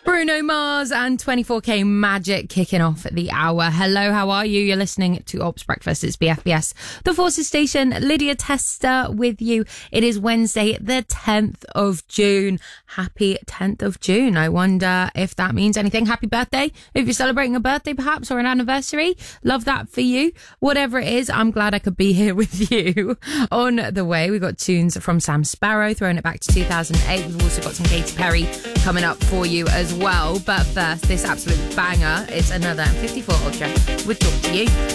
Bruno Mars and 24K Magic kicking off at the hour. Hello, how are you? You're listening to Ops Breakfast. It's BFBS, the Forces Station. Lydia Tester with you. It is Wednesday, the 10th of June. Happy 10th of June. I wonder if that means anything. Happy birthday. If you're celebrating a birthday perhaps or an anniversary, love that for you. Whatever it is, I'm glad I could be here with you. On the way, we've got tunes from Sam Sparro, throwing it back to 2008. We've also got some Katy Perry coming up for you as well. But first, this absolute banger. It's another 54 Ultra would talk to you.